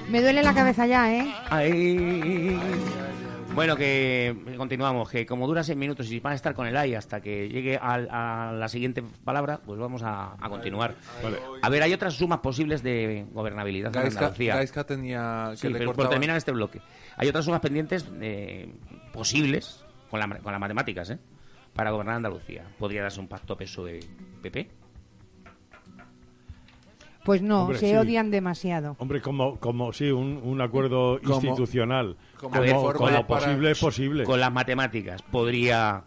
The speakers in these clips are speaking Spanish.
Me duele la cabeza ya, ¿eh? Ay. Bueno, que continuamos, que como dura 6 minutos y van a estar con el ay hasta que llegue a la siguiente palabra, pues vamos a continuar. Vale. A ver, hay otras sumas posibles de gobernabilidad en Andalucía. Gaisca tenía que Sí, le pero por cortaba... terminar este bloque. Hay otras sumas pendientes posibles con las matemáticas, para gobernar Andalucía. ¿Podría darse un pacto PSOE-PP? Pues no, Hombre, se sí. odian demasiado. Hombre, como sí, un acuerdo Como- institucional. como Como, de como forma para- posible es posible. Con las matemáticas podría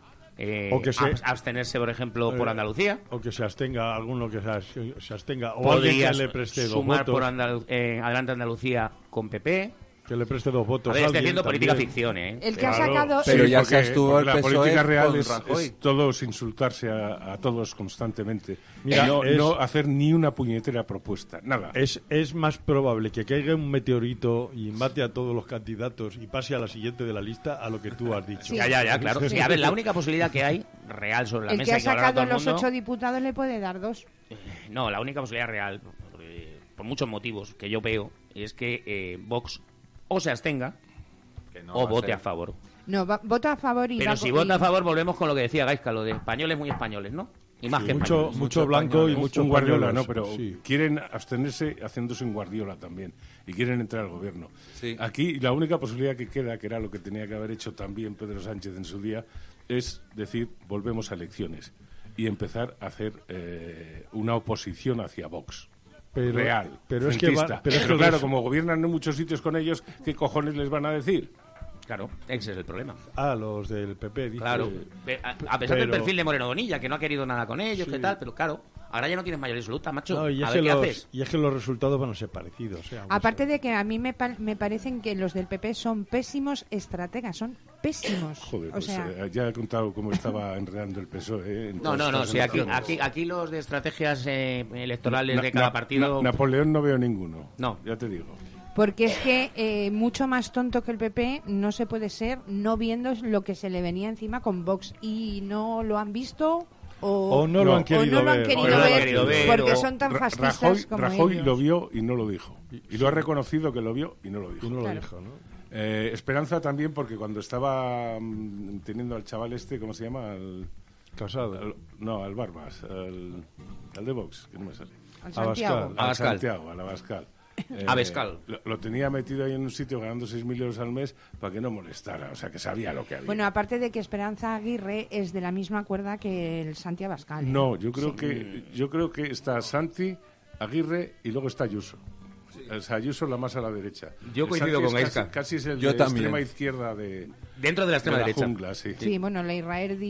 O que se- abstenerse, por ejemplo, por Andalucía. O que se abstenga, alguno que se abstenga. O alguien Podría que le preste 2 sumar votos. por Adelante Andalucía con PP. Que le preste 2 votos. A ver, estoy alguien haciendo política también. ficción, El que ha Claro. sacado... Pero ya porque- se estuvo porque el la PSOE política real con es Rajoy. todos insultarse a todos constantemente. Mira, no, es- no hacer ni una puñetera propuesta, nada. Es más probable que caiga un meteorito y mate a todos los candidatos y pase a la siguiente de la lista a lo que tú has dicho. Sí. Ya, claro. Sí, a ver, la única posibilidad que hay real sobre la El que mesa ha y que hablará sacado todo el los mundo... 8 diputados le puede dar 2. No, la única posibilidad real, por muchos motivos que yo veo, es que Vox o se abstenga Que no o va vote ser. a favor. No, vota a favor y... Pero va si y- vota a favor, volvemos con lo que decía Gaisca, lo de españoles muy españoles, ¿no? Y más que Mucho, españoles. mucho blanco y españoles. mucho Un Guardiola, españoles. ¿no? Pero Sí. quieren abstenerse haciéndose un Guardiola también. Y quieren entrar al gobierno. Sí. Aquí la única posibilidad que queda, que era lo que tenía que haber hecho también Pedro Sánchez en su día, es decir, volvemos a elecciones. Y empezar a hacer una oposición hacia Vox. Pero- Real, pero es que frentista. va- pero es que claro, los- como gobiernan en muchos sitios con ellos, ¿qué cojones les van a decir? Claro, ese es el problema. Ah, los del PP, dice. Claro. A pesar del pero- perfil de Moreno Bonilla, que no ha querido nada con ellos, Sí. qué tal, pero claro, ahora ya no tienes mayoría absoluta, macho. No, y, a es ver que qué los, haces. y es que los resultados van a ser parecidos. Vamos Aparte a ver. de que a mí me parecen que los del PP son pésimos estrategas, son pésimos. Joder, o pues sea, ya he contado cómo estaba enredando el PSOE. No, sí, aquí los de estrategias electorales de cada partido... Napoleón no veo ninguno. No. Ya te digo. porque es que mucho más tonto que el PP no se puede ser no viendo lo que se le venía encima con Vox y no lo han visto O no lo han querido ver. querido O no lo han ver, querido ver, porque o son tan fascistas Rajoy, como Rajoy ellos. lo vio y no lo dijo. Y lo ha reconocido que lo vio y no lo dijo. Y no lo Claro. dijo, ¿no? Esperanza también, porque cuando estaba teniendo al chaval este, ¿cómo se llama? Casado. Al Barbas, al de Vox, que no me sale. Al Santiago. Al Abascal. Santiago, al Abascal. Abascal. Lo tenía metido ahí en un sitio ganando 6.000 euros al mes para que no molestara, o sea, que sabía lo que había. Bueno, aparte de que Esperanza Aguirre es de la misma cuerda que el Santi Abascal. ¿eh? No, yo creo que está Santi, Aguirre y luego está Ayuso. O sea, Ayuso la más a la derecha. Yo El coincido Santi con es Gaisca. casi es el Yo de también. extrema izquierda de Dentro de la extrema la derecha. jungla, sí. Sí, bueno, la Israel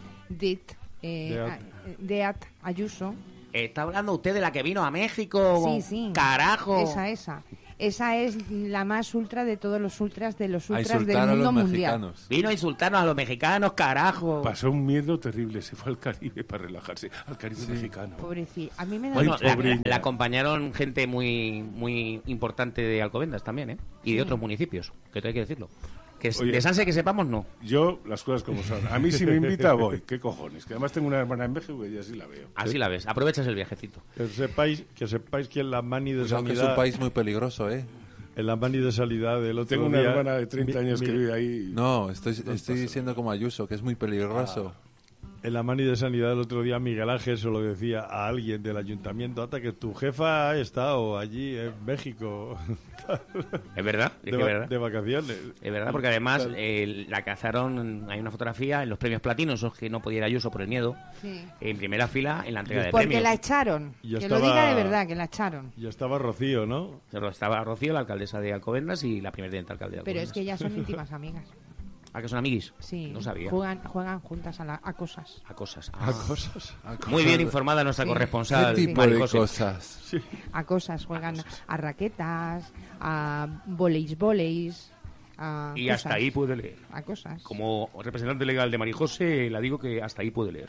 Deat Ayuso. ¿Está hablando usted de la que vino a México? Sí, sí. ¡Carajo! Esa es la más ultra de todos los ultras de los A ultras del insultar a mundo los mundial. mexicanos. Vino a insultarnos a los mexicanos, carajo. Pasó un miedo terrible, se fue al Caribe para relajarse, al Caribe mexicano. Pobrecito. A mí me da Bueno, mucha Ay, pobre. la acompañaron gente muy importante de Alcobendas también, ¿eh? Y de otros municipios, que hay que decirlo. Que Oye. de Sanse que sepamos, no. Yo, las cosas como son. A mí si me invita voy, qué cojones. Que además tengo una hermana en México y así la veo. Así la ves. Aprovechas el viajecito. Que sepáis que en la mani de Pues aunque es sanidad... un país muy peligroso, ¿eh? En la mani de sanidad del otro Tengo una día... hermana de 30 años que vive ahí. No, estoy diciendo como Ayuso, que es muy peligroso. En la mani de sanidad el otro día Miguel Ángel se lo decía a alguien del ayuntamiento, hasta que tu jefa ha estado allí en México Es verdad, es de, que es verdad. de vacaciones. Es verdad, porque además la cazaron, hay una fotografía en los premios platinos, esos que no podía ir Ayuso por el miedo, Sí. en primera fila en la entrega de Porque premios. la echaron. Y ya Que lo estaba- diga de verdad, que la echaron. Ya estaba Rocío, ¿no? Pero estaba Rocío, la alcaldesa de Alcobendas, y la primer teniente alcalde de Pero Alcobendas. es que ya son íntimas amigas. ¿Ah, que son amiguis? Sí. No sabía. Juegan juntas a cosas. A cosas. A cosas. Muy bien informada nuestra Sí. corresponsal, ¿Qué tipo Mari de José. cosas? A cosas. Juegan a raquetas, a voleis. Y hasta ahí puede leer. A cosas. Como representante legal de Marijose, la digo que hasta ahí puede leer.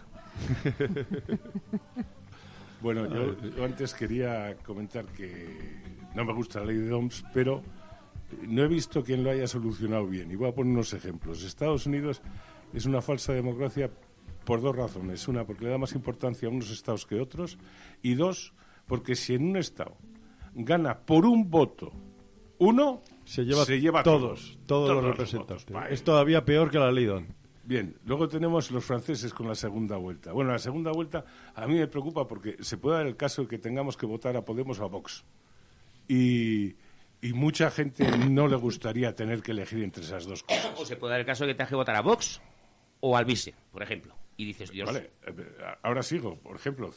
Bueno, yo antes quería comentar que no me gusta la ley de DOMS, pero no he visto quien lo haya solucionado bien. Y voy a poner unos ejemplos. Estados Unidos es una falsa democracia por dos razones. Una, porque le da más importancia a unos estados que otros. Y dos, porque si en un estado gana por un voto uno se lleva todos los representantes. votos. Es todavía peor que la ley Don. Bien, luego tenemos los franceses con la segunda vuelta. Bueno, la segunda vuelta a mí me preocupa porque se puede dar el caso de que tengamos que votar a Podemos o a Vox. Y mucha gente no le gustaría tener que elegir entre esas dos cosas. O se puede dar el caso de que tengas que votar a Vox o al Vise, por ejemplo. Y dices, Dios... Vale, ahora sigo. Por ejemplo,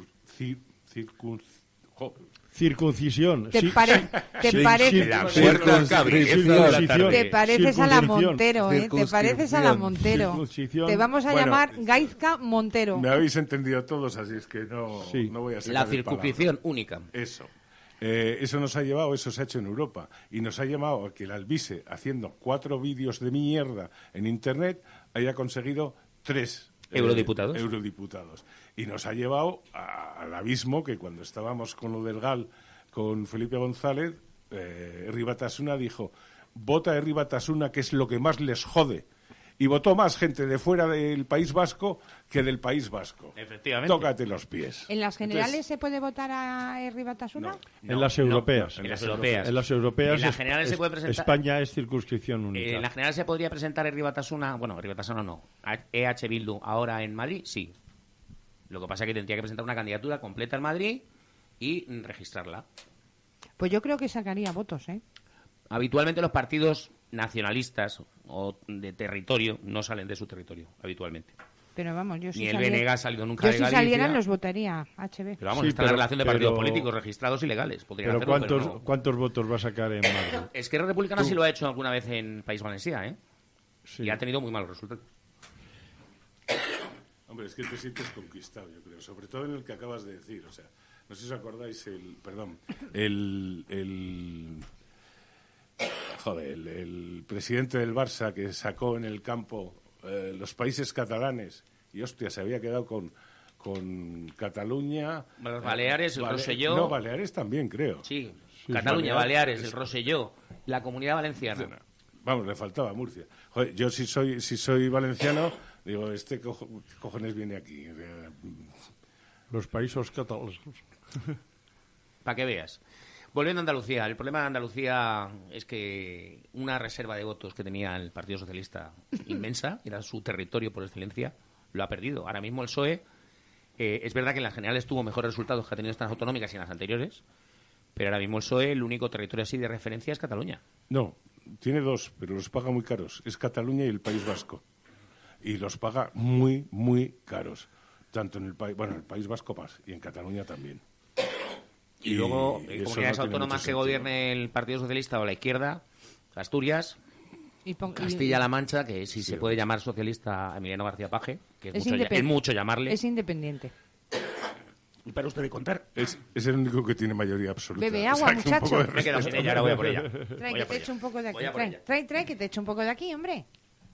Circuncisión. ¿Te pareces a la Montero, ¿eh? Te pareces a la Montero. Te vamos a llamar Gaizka Montero. Me habéis entendido todos, así es que no voy a sacar la circunscripción única. Eso. Eso nos ha llevado, eso se ha hecho en Europa, y nos ha llevado a que el Alvise, haciendo 4 vídeos de mierda en Internet, haya conseguido 3 eurodiputados. Y nos ha llevado al abismo que cuando estábamos con lo del GAL, con Felipe González, Herri Batasuna dijo, vota Herri Batasuna, que es lo que más les jode. Y votó más gente de fuera del País Vasco que del País Vasco. Efectivamente. Tócate los pies. ¿En las generales se puede votar a Herri Batasuna? En las europeas. En las europeas. En las europeas. En las generales se puede presentar... España es circunscripción única. En las generales se podría presentar Herri Batasuna... Bueno, Herri Batasuna no. EH Bildu ahora en Madrid, sí. Lo que pasa es que tendría que presentar una candidatura completa en Madrid y registrarla. Pues yo creo que sacaría votos, ¿eh? Habitualmente los partidos nacionalistas o de territorio no salen de su territorio, habitualmente. Pero vamos, yo Ni el BNG ha salido nunca de Galicia. Yo si salieran los votaría, HB. Pero vamos, está en la relación de partidos políticos registrados y legales. Podrían pero hacerlo, ¿cuántos votos va a sacar en Madrid? Esquerra Republicana sí lo ha hecho alguna vez en País Valencià, ¿eh? Sí. Y ha tenido muy malos resultados. Hombre, es que te sientes conquistado, yo creo. Sobre todo en el que acabas de decir. O sea, no sé si os acordáis el presidente del Barça que sacó en el campo los países catalanes y, hostia, se había quedado con Cataluña... Los Baleares, el Rosselló... No, Baleares también, creo. Sí, Cataluña, Baleares, el Rosselló, la Comunidad Valenciana. Vamos, le faltaba Murcia. Joder, yo si soy valenciano, digo, ¿qué cojones viene aquí? Los países catalanes. Para que veas. Volviendo a Andalucía, el problema de Andalucía es que una reserva de votos que tenía el Partido Socialista inmensa, era su territorio por excelencia, lo ha perdido. Ahora mismo el PSOE, es verdad que en las generales tuvo mejores resultados que ha tenido estas autonómicas y en las anteriores, pero ahora mismo el PSOE, el único territorio así de referencia es Cataluña. No, tiene 2, pero los paga muy caros. Es Cataluña y el País Vasco. Y los paga muy, muy caros. Tanto en el País Vasco más, y en Cataluña también. Y luego, comunidades autónomas que gobierne el Partido Socialista o la izquierda, Asturias, Castilla-La Mancha, que sí se puede llamar socialista a Emiliano García Paje, que es mucho llamarle. Es independiente. Y para usted de contar. Es el único que tiene mayoría absoluta. Bebe agua, muchacho. Me he quedado sin ella, ahora voy a por ella. Trae, que te echo un poco de aquí. Trae, que te echo un poco de aquí, hombre.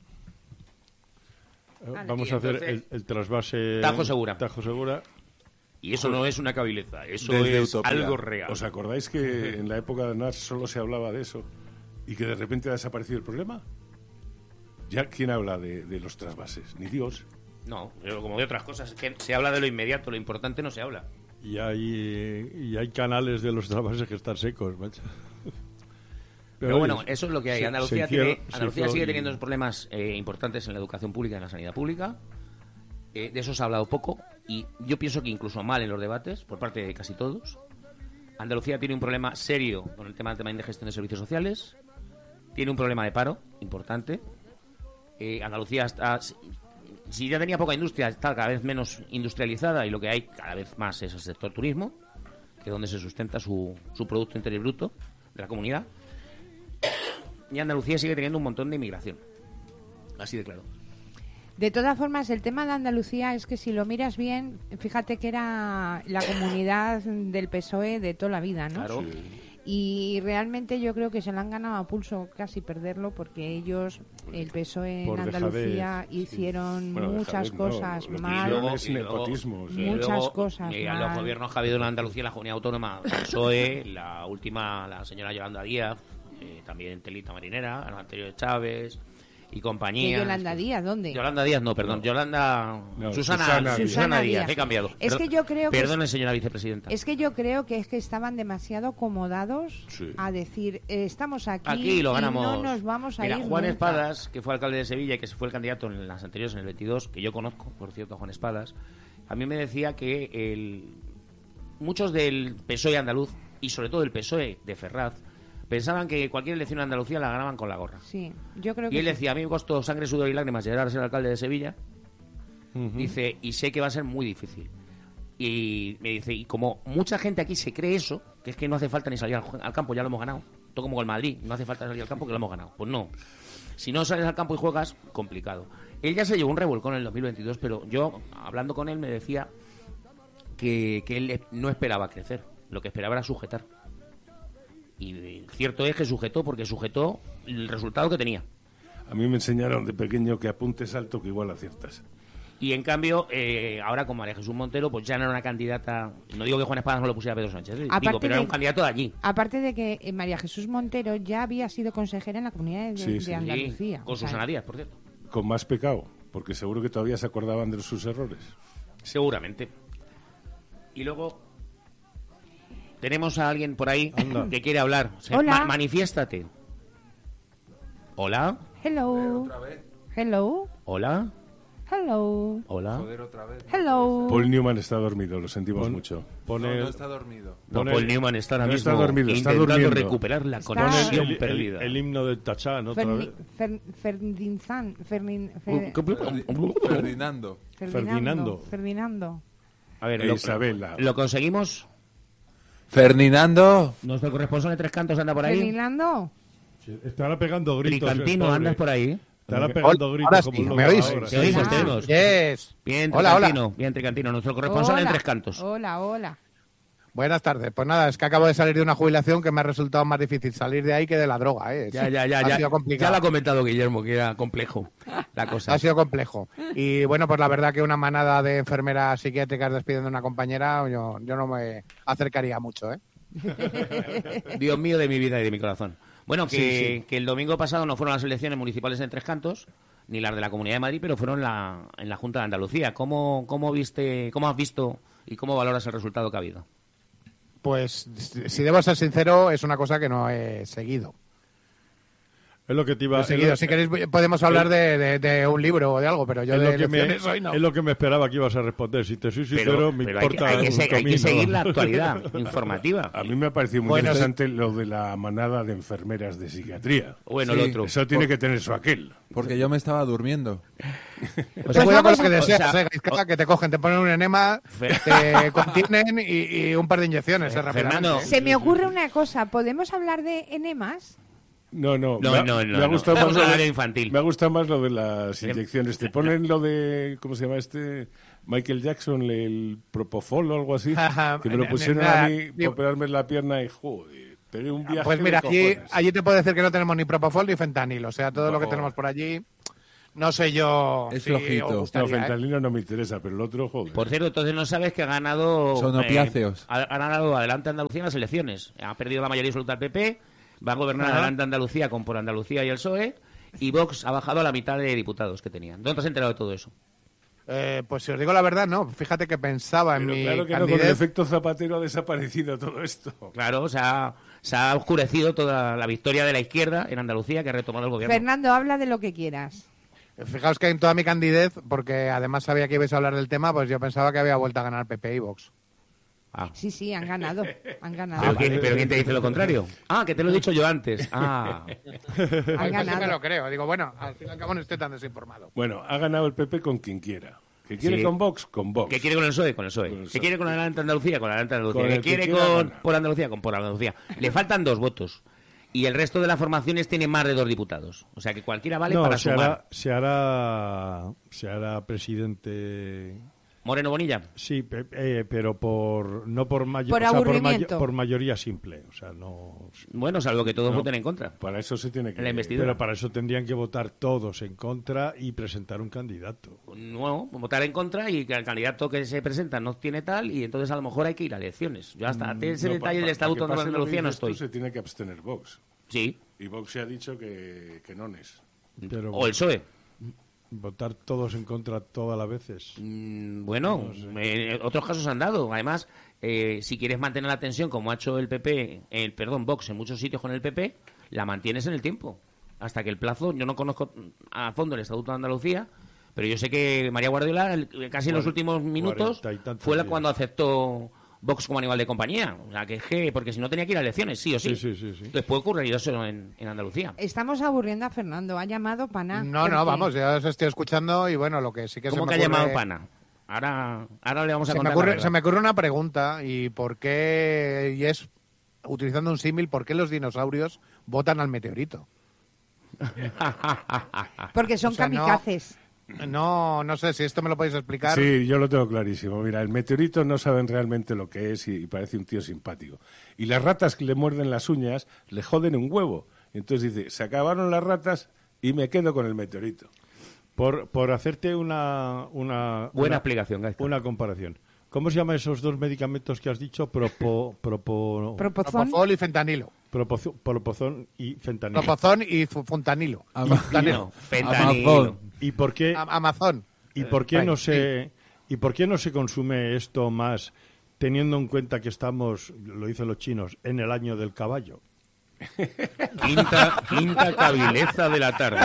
Vamos a hacer el trasvase... Tajo Segura. Y eso no es una cabileza, eso es algo real. ¿Os acordáis que en la época de Aznar solo se hablaba de eso y que de repente ha desaparecido el problema? ¿Ya quién habla de los trasvases? Ni Dios. No, pero como de otras cosas, es que se habla de lo inmediato, lo importante no se habla. Y hay canales de los trasvases que están secos, macho. Pero bueno, eso es lo que hay. Andalucía sigue teniendo problemas importantes en la educación pública y en la sanidad pública. De eso se ha hablado poco y yo pienso que incluso mal en los debates por parte de casi todos. Andalucía tiene un problema serio con el tema de gestión de servicios sociales, tiene un problema de paro importante. Andalucía está, si ya tenía poca industria, está cada vez menos industrializada y lo que hay cada vez más es el sector turismo, que es donde se sustenta su Producto Interior Bruto de la comunidad. Y Andalucía sigue teniendo un montón de inmigración, así de claro. De todas formas, el tema de Andalucía es que si lo miras bien, fíjate que era la comunidad del PSOE de toda la vida, ¿no? Claro. Sí. Y realmente yo creo que se lo han ganado a pulso casi perderlo porque ellos, el PSOE en Andalucía, hicieron muchas cosas mal. Muchas cosas mal. Los gobiernos que ha habido en Andalucía, la comunidad autónoma, el PSOE, la última, la señora Yolanda Díaz, también Telita Marinera, los anteriores Chávez... y compañía. Yolanda Díaz, ¿dónde? Yolanda Díaz, no, perdón. Susana Díaz. He cambiado. Es que yo creo Perdone, señora vicepresidenta. Es que yo creo que estaban demasiado acomodados a decir, estamos aquí y lo ganamos. No nos vamos a ir Juan nunca. Espadas, que fue alcalde de Sevilla y que fue el candidato en las anteriores, en el 22, que yo conozco, por cierto, a Juan Espadas, a mí me decía que muchos del PSOE andaluz, y sobre todo el PSOE de Ferraz, pensaban que cualquier elección en Andalucía la ganaban con la gorra. Sí, yo creo que y él decía, a mí me costó sangre, sudor y lágrimas llegar a ser alcalde de Sevilla. Dice, y sé que va a ser muy difícil. Y me dice, y como mucha gente aquí se cree eso, que es que no hace falta ni salir al campo, ya lo hemos ganado. Todo como el Madrid, no hace falta salir al campo que lo hemos ganado. Pues no. Si no sales al campo y juegas, complicado. Él ya se llevó un revolcón en el 2022, pero yo, hablando con él, me decía que él no esperaba crecer. Lo que esperaba era sujetar. Y cierto es que sujetó, porque sujetó el resultado que tenía. A mí me enseñaron de pequeño que apuntes alto que igual aciertas. Y en cambio, ahora con María Jesús Montero, pues ya no era una candidata. No digo que Juan Espadas no lo pusiera a Pedro Sánchez, pero era un candidato de allí. Aparte de que María Jesús Montero ya había sido consejera en la Comunidad de Andalucía. Sí, con Susana Díaz, por cierto. Con más pecado, porque seguro que todavía se acordaban de sus errores. Seguramente. Y luego tenemos a alguien por ahí que quiere hablar. Hola. Manifiéstate. Hola. Hello. Hello. Hola. Hello. Hola. Joder, otra vez. Hello. Paul Newman está dormido, lo sentimos mucho. No está dormido. No, Paul Newman está ahora no mismo está dormido, está intentando durmiendo. Recuperar la conexión perdida. El himno del Tachán, otra vez. Ferdinando. A ver, Isabela. ¿Lo conseguimos? Ferdinando. ¿Nuestro corresponsal de Tres Cantos anda por ahí? Ferdinando. Estará pegando gritos. Tricantino, ¿andas por ahí? Estará pegando gritos ahora como sí, un ¿me loco oís? ahora. Te oímos, te oímos. Yes. Bien, Hola, Tricantino. hola. Bien, Tricantino, nuestro corresponsal en Tres Cantos. Hola. Buenas tardes. Pues nada, es que acabo de salir de una jubilación que me ha resultado más difícil salir de ahí que de la droga, ¿eh? Ya. Ha sido complicado. Ya lo ha comentado Guillermo, que era complejo la cosa. Ha sido complejo. Y bueno, pues la verdad que una manada de enfermeras psiquiátricas despidiendo a una compañera, yo no me acercaría mucho, ¿eh? Dios mío de mi vida y de mi corazón. Bueno, Sí. que el domingo pasado no fueron las elecciones municipales en Tres Cantos, ni las de la Comunidad de Madrid, pero fueron en la Junta de Andalucía. ¿Cómo has visto y cómo valoras el resultado que ha habido? Pues, si debo ser sincero, es una cosa que no he seguido. Es lo que te iba a decir. Si queréis podemos hablar de un libro o de algo, pero yo de elecciones hoy no. Es lo que me esperaba que ibas a responder. Si te soy sincero, me importa hay que seguir la ¿no? actualidad informativa. A mí me ha parecido muy interesante lo de la manada de enfermeras de psiquiatría. Bueno, el otro. Eso tiene que tener su aquel. Porque yo me estaba durmiendo. Pues cuidado con lo que deseas, que te cogen, te ponen un enema, te contienen y un par de inyecciones. Fernando, se me ocurre una cosa. ¿Podemos hablar de enemas? No. Me ha gustado más lo de infantil. Me ha gustado más lo de las inyecciones. Te ponen lo de, ¿cómo se llama este? Michael Jackson, el Propofol o algo así. Que me lo pusieron a mí para operarme la pierna y joder, pegué un viaje. Pues mira, allí te puedo decir que no tenemos ni Propofol ni fentanil. O sea, todo lo que tenemos por allí, no sé yo. Es flojito. No, fentanilo no me interesa, pero el otro, joder. Por cierto, entonces no sabes que ha ganado. Son opiáceos. Ha ganado Adelante Andalucía en las elecciones. Ha perdido la mayoría absoluta al PP. Va a gobernar Adelante Andalucía con Por Andalucía y el PSOE, y Vox ha bajado a la mitad de diputados que tenían. ¿Dónde te has enterado de todo eso? Pues si os digo la verdad, no. Fíjate que pensaba en mi claro que no, con el efecto Zapatero ha desaparecido todo esto. Claro, se ha oscurecido toda la victoria de la izquierda en Andalucía, que ha retomado el gobierno. Fernando, habla de lo que quieras. Fijaos que en toda mi candidez, porque además sabía que ibais a hablar del tema, pues yo pensaba que había vuelto a ganar PP y Vox. Sí, han ganado. ¿Pero quién te dice lo contrario? Que te lo he dicho yo antes. Han ganado. Sí me lo creo. Digo, bueno, al fin y al cabo no estoy tan desinformado. Bueno, ha ganado el PP con quien quiera. ¿Que quiere con Vox? Con Vox. ¿Que quiere con el PSOE? Con el PSOE. ¿Que quiere con Adelante Andalucía? Con Adelante Andalucía. ¿Que quiere con Por Andalucía? Con Por Andalucía. Le faltan 2 votos. Y el resto de las formaciones tiene más de 2 diputados. O sea que cualquiera vale para sumar. Se hará presidente... ¿Moreno Bonilla? Sí, pero no por por mayoría simple. O sea, no. Bueno, salvo que todos voten en contra. Para eso se tiene que. La investidura. Pero para eso tendrían que votar todos en contra y presentar un candidato. No, votar en contra y que el candidato que se presenta no tiene tal, y entonces a lo mejor hay que ir a elecciones. Yo hasta ese detalle del Estatuto de Andalucía no estoy. Se tiene que abstener Vox. Sí. Y Vox se ha dicho que no es. Pero, o el PSOE. Votar todos en contra todas las veces. Bueno, no sé. Otros casos han dado. Además, si quieres mantener la tensión, como ha hecho Vox en muchos sitios con el PP, la mantienes en el tiempo. Hasta que el plazo, yo no conozco a fondo el Estatuto de Andalucía, pero yo sé que María Guardiola, casi en los últimos minutos, fue cuando aceptó Vox como animal de compañía. O sea, porque si no tenía que ir a elecciones, sí o sí. Sí. Después puede ocurrir eso en Andalucía. Estamos aburriendo a Fernando. Ha llamado Pana. No, vamos, ya os estoy escuchando y bueno, lo que sí que ¿Cómo que ha llamado Pana? Ahora le vamos a contar. Se me ocurre una pregunta, y por qué, y es, utilizando un símil, ¿por qué los dinosaurios votan al meteorito? Porque son kamikazes. No sé si esto me lo podéis explicar. Sí, yo lo tengo clarísimo. Mira, el meteorito no saben realmente lo que es y parece un tío simpático. Y las ratas que le muerden las uñas le joden un huevo. Entonces dice, se acabaron las ratas y me quedo con el meteorito. Por hacerte una buena explicación, Gaizka. Una comparación. ¿Cómo se llaman esos dos medicamentos que has dicho? Propofol y fentanilo. Propofol y fentanilo. Propofol y fentanilo. Fentanilo. ¿Y por qué? Amazon. ¿Y por qué no se consume esto más, teniendo en cuenta que estamos, lo dicen los chinos, en el año del caballo? Quinta cabileza de la tarde.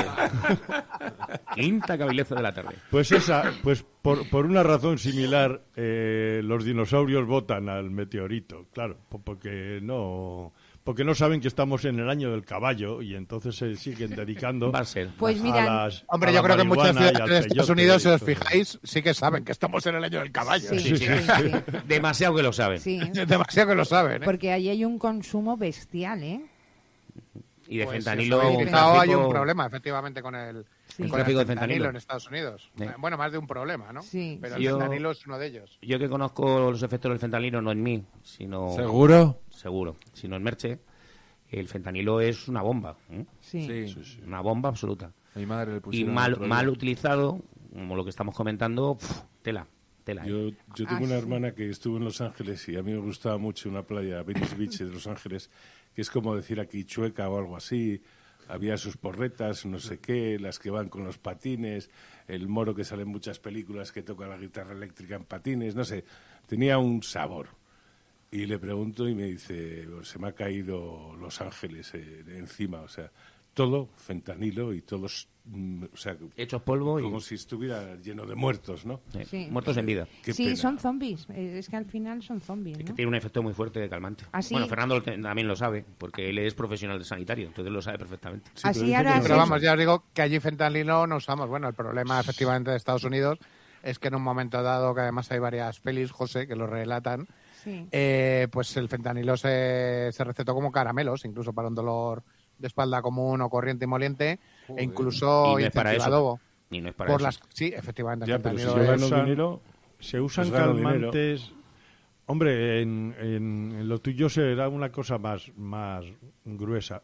Quinta cabileza de la tarde. Pues por una razón similar, los dinosaurios votan al meteorito, claro, porque no saben que estamos en el año del caballo y entonces se siguen dedicando Va a ser. Pues mira, hombre, yo creo que en muchas ciudades de Estados Unidos, si os fijáis, sí que saben que estamos en el año del caballo. Sí. Demasiado que lo saben. Sí. Demasiado que lo saben. Porque ahí hay un consumo bestial, ¿eh? Y de pues fentanilo. Hay un problema, efectivamente, con el tráfico de fentanilo en Estados Unidos. Bueno, más de un problema, ¿no? Sí. Pero el fentanilo es uno de ellos. Yo que conozco los efectos del fentanilo, no en mí, sino... ¿Seguro? Seguro. Sino en Merche, el fentanilo es una bomba. Sí. Una bomba absoluta. A mi madre le Y pusieron mal utilizado, como lo que estamos comentando, tela. Yo tengo una hermana que estuvo en Los Ángeles y a mí me gustaba mucho una playa, Venice Beach de Los Ángeles, que es como decir aquí Chueca o algo así. Había sus porretas, no sé qué, las que van con los patines, el moro que sale en muchas películas que toca la guitarra eléctrica en patines, no sé, tenía un sabor. Y le pregunto y me dice, se me ha caído Los Ángeles encima, o sea, todo fentanilo y todos, o sea, hechos polvo como si estuviera lleno de muertos, ¿no? Sí. Muertos en vida. Qué Sí, pena. son zombies. Es que al final son zombies, Es que ¿no? tiene un efecto muy fuerte de calmante. Así- Bueno, Fernando también lo sabe, porque él es profesional de sanitario, entonces lo sabe perfectamente. Sí, Así pero dice ahora que sí. Pero vamos, ya os digo que allí fentanilo no usamos. Bueno, el problema efectivamente de Estados Unidos es que en un momento dado, que además hay varias pelis, José, que lo relatan, Sí. pues el fentanilo se recetó como caramelos, incluso para un dolor de espalda común o corriente y moliente, e incluso Y no es para incentivado eso. Y no es para por eso. las... Sí, efectivamente, el Ya, pero si fentanilo yo es... gano dinero, Se usan Pues gano calmantes. Hombre, en lo tuyo será una cosa más gruesa.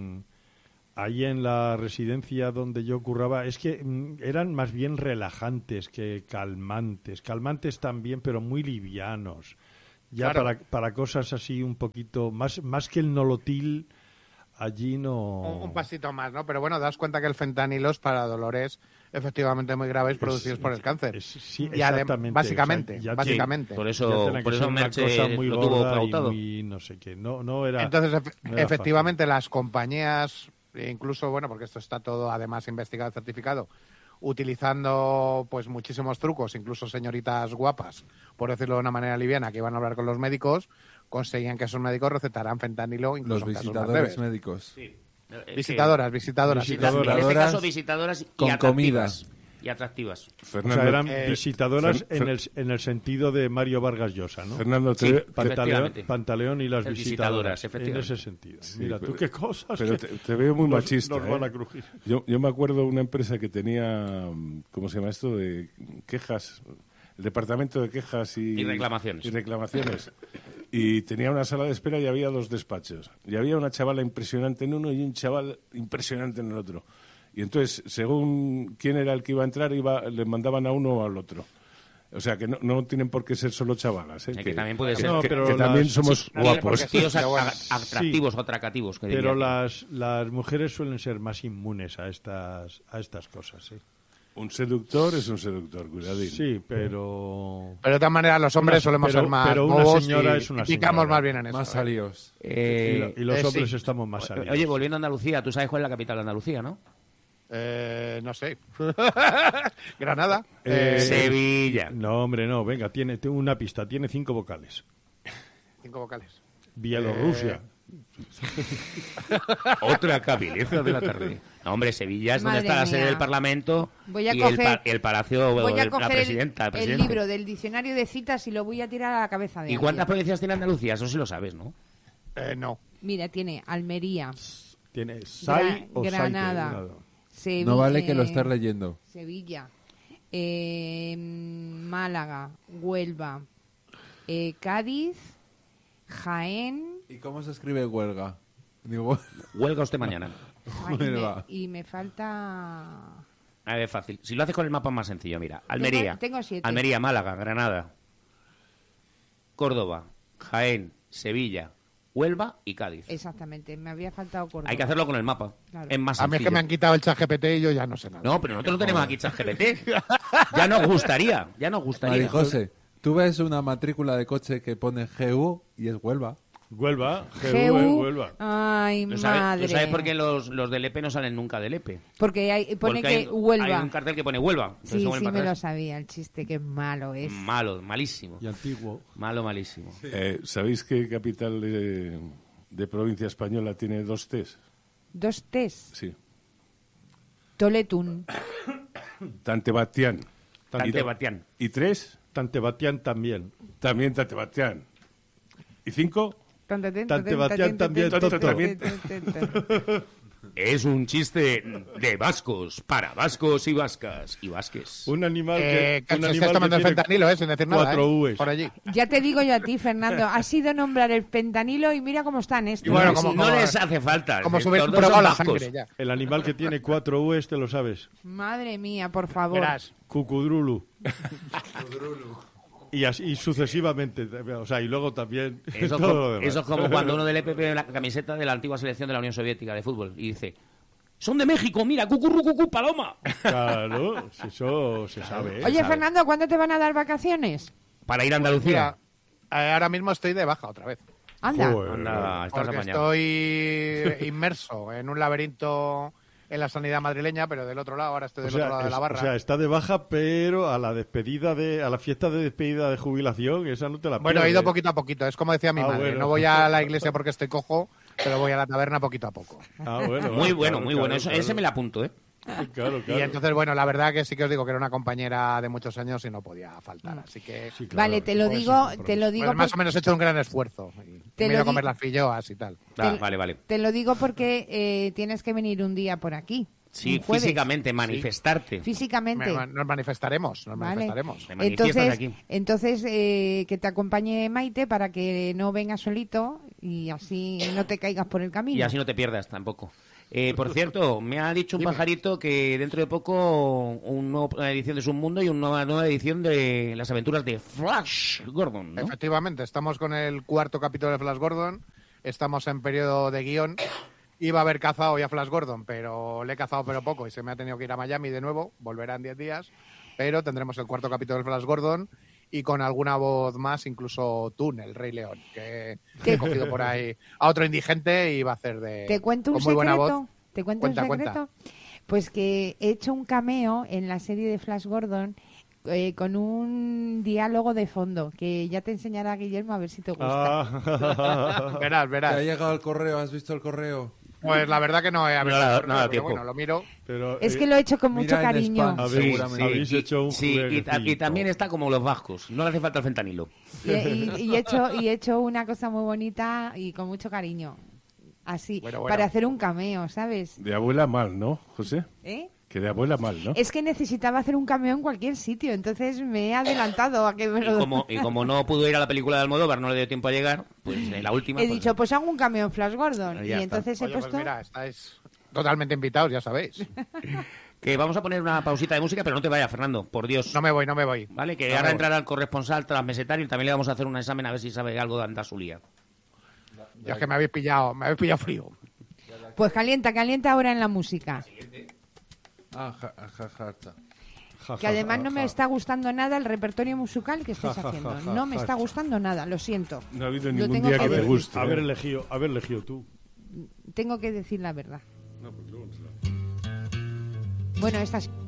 Ahí en la residencia donde yo curraba, es que eran más bien relajantes que calmantes. Calmantes también, pero muy livianos. Ya Claro. para cosas así un poquito, más que el nolotil, allí no... Un pasito más, ¿no? Pero bueno, das cuenta que el fentanilo es para dolores efectivamente muy graves producidos por el cáncer. Sí, Y exactamente. básicamente, O sea, ya básicamente. Por ya eso, tiene que por ser eso una Merche cosa muy lo tuvo gorda y pautado. muy no sé qué. No era... Entonces, no era efectivamente, las compañías, incluso, bueno, porque esto está todo además investigado y certificado, utilizando pues muchísimos trucos, incluso señoritas guapas, por decirlo de una manera liviana, que iban a hablar con los médicos, conseguían que esos médicos recetaran fentanilo incluso Los en casos más visitadores leves. médicos. Visitadoras. En este caso, visitadoras y con atractivas. comida. Y atractivas. O Fernando, sea, eran visitadoras Fer- en el sentido de Mario Vargas Llosa, ¿no? Fernando, Sí, te, Pantaleón y las Las visitadoras, visitadoras, en efectivamente. ese sentido. Sí, Mira, pero- tú qué cosas. pero que te veo muy nos- machista. Nos van a crujir. Yo me acuerdo de una empresa que tenía, ¿cómo se llama esto? De quejas, el departamento de quejas Y reclamaciones. Y reclamaciones. Y tenía una sala de espera y había 2 despachos. Y había una chavala impresionante en uno y un chaval impresionante en el otro. Y entonces, según quién era el que iba a entrar, le mandaban a uno o al otro. O sea, que no tienen por qué ser solo chavalas. Que también puede ser. Que también somos guapos. Tíos atractivos o atractivos. Pero las mujeres suelen ser más inmunes a estas cosas, ¿sí? Un seductor es un seductor, cuidadín. Sí, pero... Pero de todas maneras los hombres solemos ser más pero una señora es una señora. Picamos más bien en eso. Más salidos. Y los hombres estamos más salidos. Oye, volviendo a Andalucía, tú sabes cuál es la capital de Andalucía, ¿no? No sé. Granada. Sevilla. No, hombre, no. Venga, tiene una pista. Tiene 5 vocales. 5 vocales. Bielorrusia. Otra cabileza de la tarde. No, hombre, Sevilla es donde Madre está la sede mía. del Parlamento Voy a y coger- el palacio Voy a de la coger presidenta. el presidente. libro del diccionario de citas y lo voy a tirar a la cabeza de ¿Y cuántas alguien. provincias tiene Andalucía? Eso sí lo sabes, ¿no? No. Mira, tiene Almería, Tiene SAI o Granada. Saite. Sevilla, No vale que lo estés leyendo. Sevilla, Málaga, Huelva, Cádiz, Jaén. ¿Y cómo se escribe huelga? Digo, Huelga usted mañana. Huelva. Y me falta... A ver, fácil. Si lo haces con el mapa es más sencillo, mira. Almería. Tengo 7. Almería, Málaga, Granada, Córdoba, Jaén, Sevilla, Huelva y Cádiz. Exactamente, me había faltado Córdoba. Hay que hacerlo con el mapa. Claro. Es más A mí es sencillo. que me han quitado el ChatGPT y yo ya no sé nada. No, pero nosotros no tenemos aquí ChatGPT. Ya nos gustaría. Marijose, tú ves una matrícula de coche que pone GU y es Huelva. Huelva. GU. Huelva. Ay, ¿Tú madre. sabes por qué los del EP no salen nunca del EP? Porque pone Porque que Huelva. hay un cartel que pone Huelva. Entonces Sí, se vuelven sí, para me lo atrás. sabía, el chiste, qué malo es. Malo, malísimo. Y antiguo. Malo, malísimo. ¿Sabéis qué capital de provincia española tiene 2 T's? 2 T's. Sí. Toletún. Tantebatián. Tantebatián. ¿Y 3? Tantebatián también. También Tantebatián. ¿Y 5? Tantebatián también. Es un chiste de vascos, para vascos y vascas y vasques. Un animal que se está tomando el fentanilo, sin decir nada. 4 U's. Por allí. Ya te digo yo a ti, Fernando, has sido nombrar el pentanilo y mira cómo están estos. Y bueno, no, como- les hace falta. Como si subir todos probado son la vascos. sangre ya. El animal que tiene 4 U's, te lo sabes. Madre mía, por favor. Verás. Cucudrulu. Y así sucesivamente. O sea, y luego también Eso, todo lo demás. eso es como cuando uno del EPP ve la camiseta de la antigua selección de la Unión Soviética de fútbol y dice: ¡son de México! ¡Mira! ¡Cucurru, cucú, paloma! Claro, si eso se sabe. ¿eh? Oye, Fernando, ¿cuándo te van a dar vacaciones? Para ir a Andalucía. Mira, ahora mismo estoy de baja otra vez. Anda. Joder. Anda, estás Porque apañado. estoy inmerso en un laberinto en la sanidad madrileña, pero del otro lado, ahora estoy del otro lado de la barra. O sea, está de baja, pero a la fiesta de despedida de jubilación, esa no te la Bueno, he pierdes. ido poquito a poquito, es como decía mi madre, bueno. no voy a la iglesia porque estoy cojo, pero voy a la taberna poquito a poco. Ah, bueno, Muy bueno, claro, muy bueno. claro, Eso, claro. ese me lo apunto, ¿eh? Claro, Y claro. entonces, bueno, la verdad que sí que os digo que era una compañera de muchos años y no podía faltar, así que Sí, claro. Vale, te lo Pues digo, sí, te lo digo, pues más por- o menos he hecho un gran esfuerzo. Y Te me he lo ido a di- comer las filloas y tal. Ah, vale. te lo digo porque tienes que venir un día por aquí. Sí, un jueves. físicamente, manifestarte. Físicamente. Nos manifestaremos, Vale. manifestaremos. Te manifiestas aquí. Entonces que te acompañe Maite para que no vengas solito y así no te caigas por el camino. Y así no te pierdas tampoco. Por cierto, me ha dicho un pajarito que dentro de poco una nueva edición de Submundo y una nueva edición de las aventuras de Flash Gordon, ¿no? Efectivamente, estamos con el 4º capítulo de Flash Gordon, estamos en periodo de guión. Iba a haber cazado ya Flash Gordon, pero le he cazado pero poco y se me ha tenido que ir a Miami de nuevo, volverá en 10 días, pero tendremos el 4º capítulo de Flash Gordon y con alguna voz más, incluso Toon, el Rey León, que he cogido por ahí a otro indigente y va a hacer de... ¿Te cuento un con muy buena secreto? voz. ¿Te cuento Cuenta, un secreto? Pues que he hecho un cameo en la serie de Flash Gordon con un diálogo de fondo que ya te enseñará Guillermo a ver si te gusta. Ah. Verás, ¿Te ha verás. llegado el correo? ¿Has visto el correo? Pues la verdad que no he abierto Nada, el correo, nada, pero tiempo. bueno, lo miro. Pero, Es que lo he hecho con mucho Mira en cariño. spam. seguramente. habéis hecho un sí, y jueguecito. también está como los vascos. No le hace falta el fentanilo. Y he hecho una cosa muy bonita y con mucho cariño. Así, Bueno. para hacer un cameo, ¿sabes? De abuela mal, ¿no, José? ¿Eh? Que de abuela mal, ¿no? Es que necesitaba hacer un cameo en cualquier sitio, entonces me he adelantado a que me lo... Y como no pudo ir a la película de Almodóvar, no le dio tiempo a llegar, pues en la última... He pues, dicho, pues hago un cameo en Flash Gordon. Ya Y está. entonces he Oye, pues puesto... mira, estáis totalmente invitados, ya sabéis. Que vamos a poner una pausita de música, pero no te vayas, Fernando, por Dios. No me voy. Vale, que ahora entrará el corresponsal transmesetario y también le vamos a hacer un examen a ver si sabe algo de Andasulía. Ya es que me habéis pillado frío. Pues calienta ahora en la música. Que además no me está gustando nada el repertorio musical que estáis haciendo. No me está gustando nada, lo siento. No ha habido ningún día que te guste. Haber elegido tú. Tengo que decir la verdad. No, pues luego bueno, estas